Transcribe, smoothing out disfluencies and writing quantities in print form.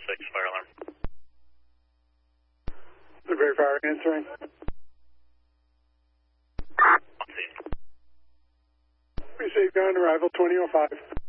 fire alarm. Blueberry Fire answering. Received on arrival 2005.